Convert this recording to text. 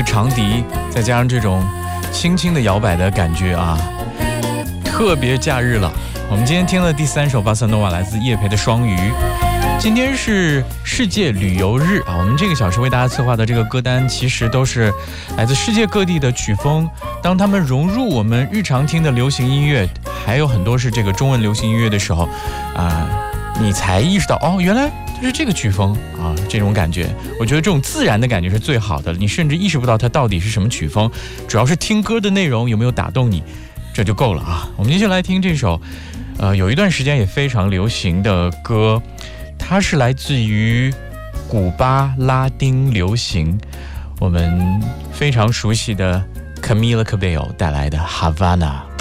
个长笛，再加上这种轻轻的摇摆的感觉啊，特别假日了。我们今天听了第3首巴塞诺瓦，来自叶培的《双鱼》。今天是世界旅游日啊，我们这个小时为大家策划的这个歌单，其实都是来自世界各地的曲风。当他们融入我们日常听的流行音乐，还有很多是这个中文流行音乐的时候，你才意识到哦，原来它是这个曲风啊，这种感觉，我觉得这种自然的感觉是最好的。你甚至意识不到它到底是什么曲风，主要是听歌的内容有没有打动你，这就够了啊。我们接下来听这首，有一段时间也非常流行的歌。它是来自于古巴拉丁流行，我们非常熟悉的 Camila Cabello 带来的 Havana。